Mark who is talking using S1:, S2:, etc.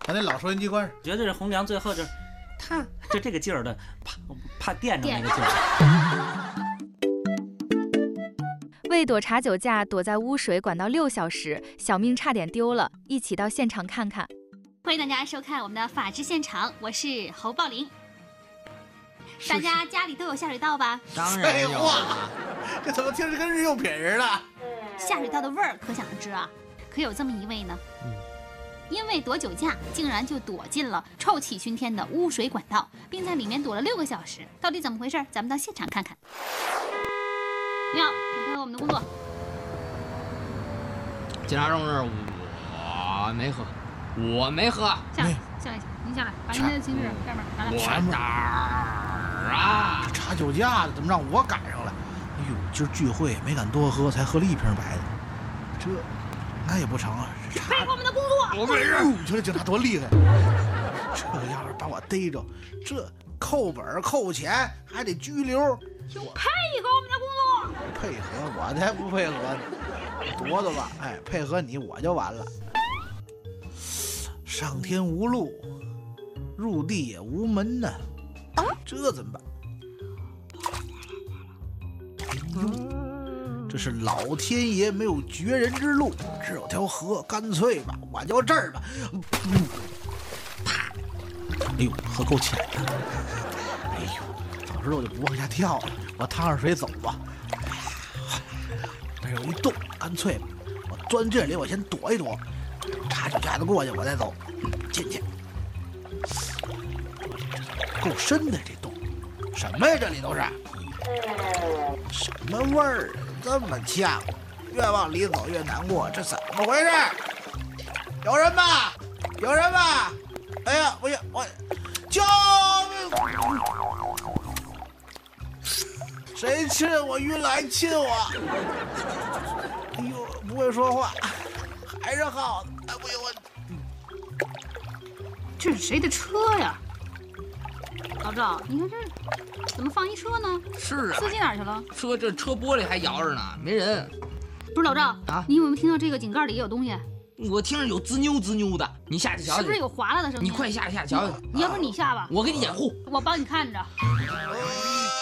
S1: 把那老收音机关上。
S2: 觉得这红娘最后就这个劲儿的，怕电着那个劲儿。
S3: 为躲查酒驾，躲在污水管道6小时，小命差点丢了。一起到现场看看。
S4: 欢迎大家收看我们的法制现场，我是侯宝林。大家家里都有下水道吧？
S5: 当然有
S1: 了。这怎么听着跟日用品似的？
S4: 下水道的味儿可想而知啊。可有这么一位呢，因为躲酒驾，竟然就躲进了臭气熏天的污水管道，并在里面躲了6个小时。到底怎么回事？咱们到现场看看。你好，请配合我们的工作。
S5: 警察同志，我没喝。
S4: 下来，您下来，把您的行驶盖面拿来。
S5: 我哪儿啊？
S1: 查酒驾的怎么让我赶上了？哎呦，今儿聚会没敢多喝，才喝了1瓶白的，这那也不成啊！
S4: 配合我们的工作。
S5: 我没事。
S1: 你说这警察多厉害！这要是把我逮着，这扣本扣钱还得拘留。
S4: 就配合我们的工作。
S1: 配合我才不配合呢，躲吧！哎，配合你我就完了。上天无路，入地也无门呢，这怎么办？哎呦，这是老天爷没有绝人之路，只有条河，干脆吧，我就这儿吧。啪！哎呦，河够浅的。哎呦，早知道我就不往下跳了，我趟上水走吧。这有一洞，干脆吧，我钻这里，我先躲一躲，查酒驾的过去，我再走。进去，够深的这洞，什么呀？这里都是什么味儿？这么呛，越往里走越难过，这怎么回事？有人吗？有人吗？哎呀，我救命！谁亲我？晕了还亲我？哎呦，不会说话，还是耗子！哎不行我。
S4: 这是谁的车呀？老赵，你看这怎么放一车呢？
S5: 是啊，
S4: 司机哪儿去了？
S5: 这车玻璃还摇着呢，没人。
S4: 不是老赵
S5: 啊，
S4: 你有没有听到这个井盖里也有东西？
S5: 我听着有滋扭滋扭的，你下去瞧瞧。
S4: 是不是有划拉的声音？
S5: 你快下去瞧瞧。
S4: 要不你下吧，
S5: 我给你掩护。
S4: 我帮你看着。